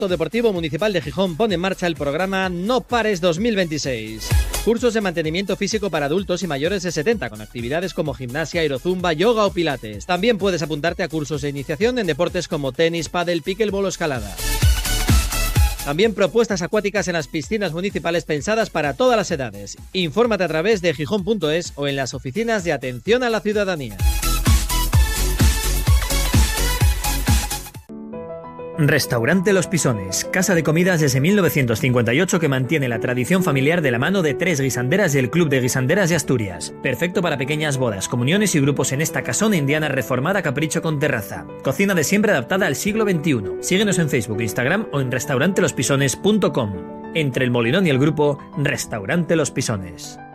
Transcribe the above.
Deportivo Municipal de Gijón pone en marcha el programa No Pares 2026. Cursos de mantenimiento físico para adultos y mayores de 70, con actividades como gimnasia, aerozumba, yoga o pilates. También puedes apuntarte a cursos de iniciación en deportes como tenis, pádel, pickleball o escalada. También propuestas acuáticas en las piscinas municipales pensadas para todas las edades. Infórmate a través de gijón.es o en las oficinas de atención a la ciudadanía. Restaurante Los Pisones, casa de comidas desde 1958 que mantiene la tradición familiar de la mano de 3 guisanderas del Club de Guisanderas de Asturias. Perfecto para pequeñas bodas, comuniones y grupos en esta casona indiana reformada capricho con terraza. Cocina de siempre adaptada al siglo XXI. Síguenos en Facebook, Instagram o en restaurantelospisones.com. Entre el Molinón y el grupo, Restaurante Los Pisones.